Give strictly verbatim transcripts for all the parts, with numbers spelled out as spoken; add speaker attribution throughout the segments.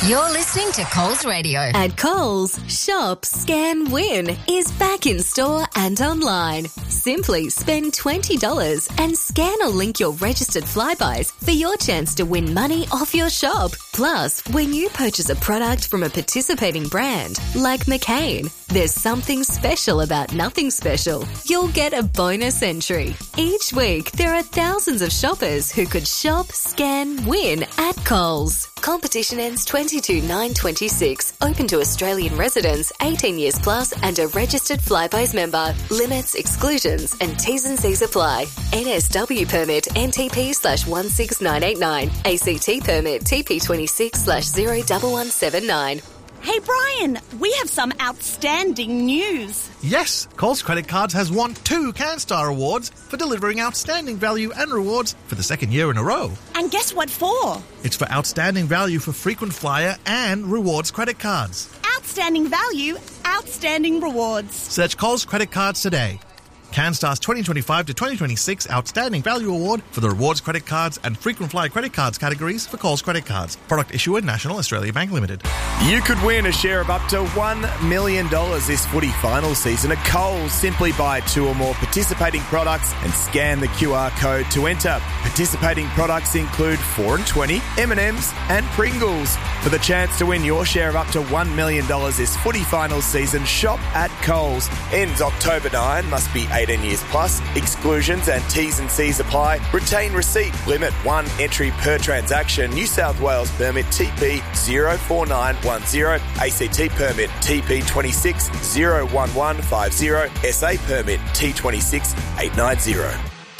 Speaker 1: You're listening to Coles Radio.
Speaker 2: At Coles, Shop, Scan, Win is back in store and online. Simply spend twenty dollars and scan or link your registered Flybuys for your chance to win money off your shop. Plus, when you purchase a product from a participating brand like McCain, there's something special about nothing special. You'll get a bonus entry. Each week, there are thousands of shoppers who could shop, scan, win at Coles. Competition ends twenty-two nine twenty-six. Open to Australian residents, eighteen years plus and a registered Flybuys member. Limits, exclusions and T's and C's apply. N S W permit N T P slash one six nine eight nine. A C T permit T P twenty-six slash zero one one seven nine.
Speaker 3: Hey, Brian, we have some outstanding news.
Speaker 4: Yes, Coles Credit Cards has won two CanStar Awards for delivering outstanding value and rewards for the second year in a row.
Speaker 3: And guess what for?
Speaker 4: It's for outstanding value for frequent flyer and rewards credit cards.
Speaker 3: Outstanding value, outstanding rewards.
Speaker 4: Search Coles Credit Cards today. CanStar's twenty twenty-five to twenty twenty-six Outstanding Value Award for the Rewards Credit Cards and Frequent Flyer Credit Cards categories for Coles Credit Cards. Product issuer National Australia Bank Limited.
Speaker 5: You could win a share of up to one million dollars this footy final season at Coles. Simply buy two or more participating products and scan the Q R code to enter. Participating products include four and twenty, M and M's and Pringles. For the chance to win your share of up to one million dollars this footy final season, shop at Coles. Ends October ninth, must be eighteen years plus. Exclusions and T's and C's apply. Retain receipt. Limit one entry per transaction. New South Wales permit T P zero four nine one zero. A C T permit T P twenty-six zero one one five zero. S A permit T twenty-six eight nine zero.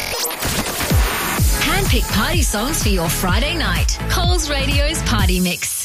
Speaker 1: Handpick party songs for your Friday night. Coles Radio's Party Mix.